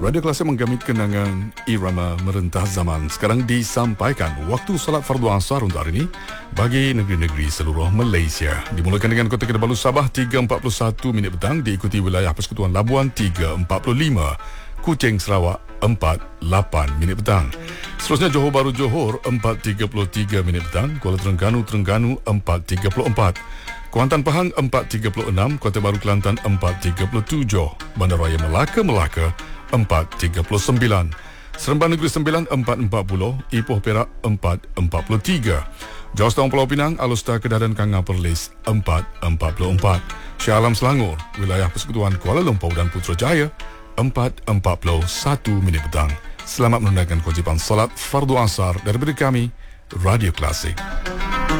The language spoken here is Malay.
Radio Klasik menggamit kenangan irama merentas zaman. Sekarang disampaikan waktu salat fardu asar untuk hari ini bagi negeri-negeri seluruh Malaysia. Dimulakan dengan Kota Kinabalu Sabah 3.41 minit petang, diikuti wilayah Persekutuan Labuan 3.45, Kuching Sarawak 4.8 minit petang. Seterusnya Johor Bahru Johor 4.33 minit petang, Kuala Terengganu 4.34, Kuantan Pahang 4.36, Kota Baru Kelantan 4.37, Bandaraya Melaka 4.39, Seremban Negeri Sembilan 4.40, Ipoh Perak 4.43, Georgetown Pulau Pinang, Alustar Kedah dan Kanga Perlis 4.44, Shah Alam Selangor, wilayah Persekutuan Kuala Lumpur dan Putrajaya 4.41 minit petang. Selamat menunaikan kewajipan salat fardu asar daripada kami, Radio Klasik.